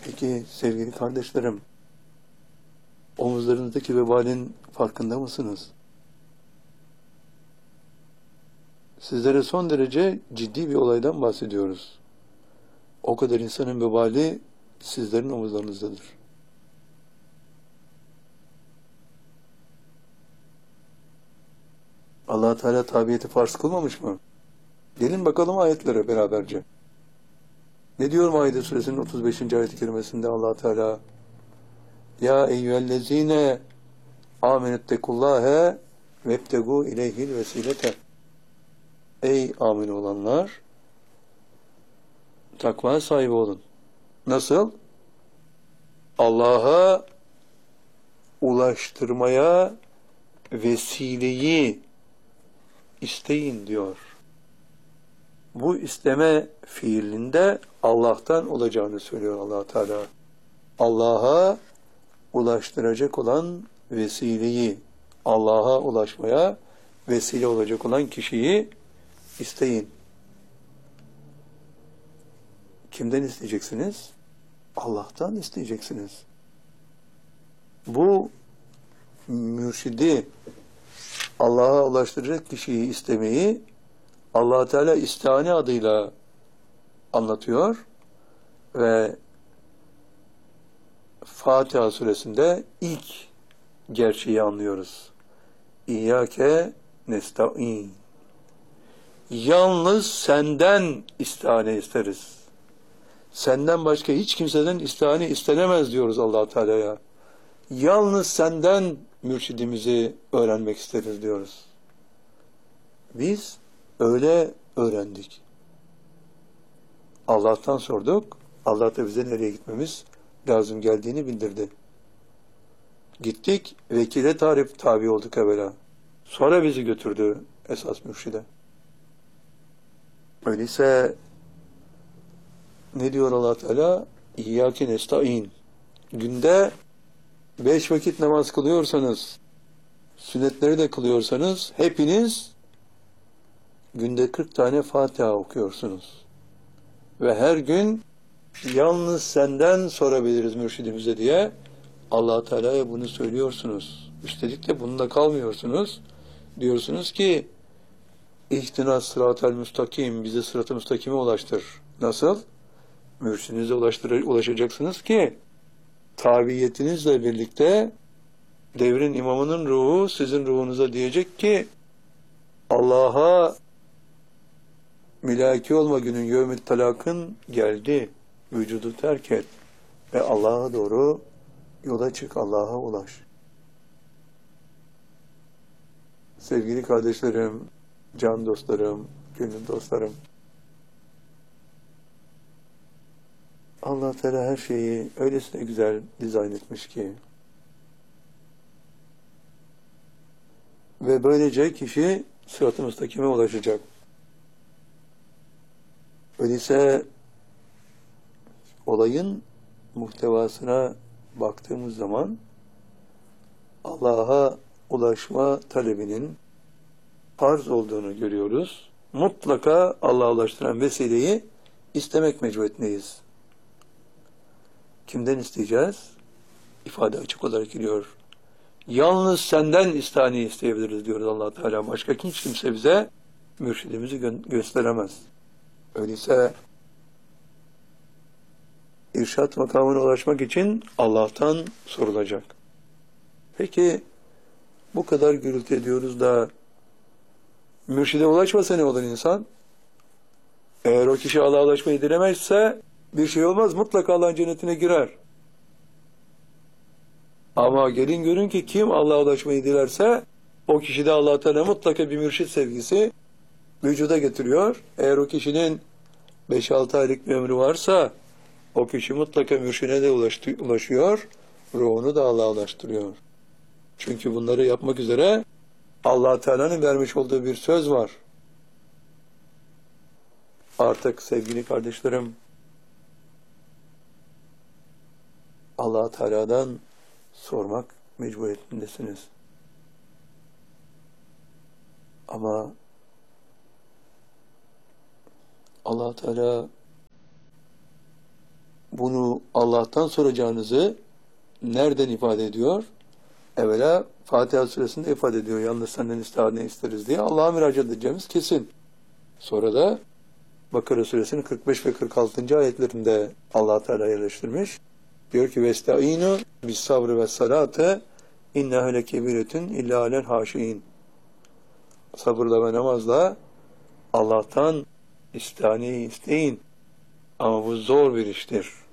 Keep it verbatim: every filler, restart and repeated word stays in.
Peki sevgili kardeşlerim, omuzlarınızdaki vebalin farkında mısınız? Sizlere son derece ciddi bir olaydan bahsediyoruz. O kadar insanın vebali sizlerin omuzlarınızdadır. Allah Teala tabiyeti farz kılmamış mı? Gelin bakalım ayetlere beraberce. Ne diyor Maide suresinin otuz beşinci ayet-i kerimesinde Allah Teala? Ya eyyühellezine amenettekullâhe vebtegû ileyhil vesilete. Ey amin olanlar, takva sahibi olun. Nasıl? Allah'a ulaştırmaya vesileyi isteyin diyor. Bu isteme fiilinde Allah'tan olacağını söylüyor Allah Teala. Allah'a ulaştıracak olan vesileyi, Allah'a ulaşmaya vesile olacak olan kişiyi isteyin. Kimden isteyeceksiniz? Allah'tan isteyeceksiniz. Bu mürşidi Allah'a ulaştıracak kişiyi istemeyi Allah Teala istihane adıyla anlatıyor ve Fatiha suresinde ilk gerçeği anlıyoruz. İyyâke nesta'in. Yalnız senden istihane isteriz. Senden başka hiç kimseden istihane istenemez diyoruz Allah Teala'ya. Yalnız senden mürşidimizi öğrenmek isteriz diyoruz. Biz öyle öğrendik. Allah'tan sorduk. Allah da bize nereye gitmemiz lazım geldiğini bildirdi. Gittik, vekile tarif tabi olduk evvela. Sonra bizi götürdü esas mürşide. Öyleyse ne diyor Allah Teala? İyyâke nesta'in. Günde beş vakit namaz kılıyorsanız, sünnetleri de kılıyorsanız, hepiniz günde kırk tane Fatiha okuyorsunuz. Ve her gün yalnız senden sorabiliriz mürşidimize diye Allah Teala'ya bunu söylüyorsunuz. Üstelik de bununla kalmıyorsunuz. Diyorsunuz ki İhtina sıratel müstakim, bize sırat-ı müstakime ulaştır. Nasıl? Mürşidinize ulaştır, ulaşacaksınız ki tabiyetinizle birlikte devrin imamının ruhu sizin ruhunuza diyecek ki Allah'a mülaki olma günün yevmit talakın geldi. Vücudu terk et ve Allah'a doğru yola çık, Allah'a ulaş. Sevgili kardeşlerim, can dostlarım, gönül dostlarım, Allah Teala her şeyi öylesine güzel dizayn etmiş ki ve böylece kişi sırat-ı müstakime ulaşacak. Öyleyse olayın muhtevasına baktığımız zaman Allah'a ulaşma talebinin farz olduğunu görüyoruz. Mutlaka Allah'a ulaştıran vesileyi istemek mecburiyetindeyiz. Kimden isteyeceğiz? İfade açık olarak geliyor. Yalnız senden istihane isteyebiliriz diyoruz Allah Teala. Başka hiç kimse bize mürşidimizi gö- gösteremez. Öyleyse irşat makamına ulaşmak için Allah'tan sorulacak. Peki bu kadar gürültü ediyoruz da mürşide ulaşmasa ne olur insan? Eğer o kişi Allah'a ulaşmayı dilemezse bir şey olmaz. Mutlaka Allah'ın cennetine girer. Ama gelin görün ki kim Allah'a ulaşmayı dilerse o kişide Allah Teala mutlaka bir mürşit sevgisi vücuda getiriyor. Eğer o kişinin beş altı aylık bir ömrü varsa o kişi mutlaka mürşide de ulaşıyor. Ruhunu da Allah'a ulaştırıyor. Çünkü bunları yapmak üzere Allah Teala'nın vermiş olduğu bir söz var. Artık sevgili kardeşlerim, Allah Teala'dan sormak mecburiyetindesiniz. Ama Allah Teala bunu Allah'tan soracağınızı nereden ifade ediyor? Evvela Fatiha suresinde ifade ediyor. Yalnız senden ister ne isteriz diye. Allah'a müracaat edeceğimiz kesin. Sonra da Bakara suresinin kırk beş ve kırk altıncı ayetlerinde Allah Teala yerleştirmiş. Diyor ki vestaînû bis sabrı ve salate innehu lekebiretun illa alel haşiin. Sabırla ve namazla Allah'tan istihaneyi isteyin. Ama bu zor bir iştir.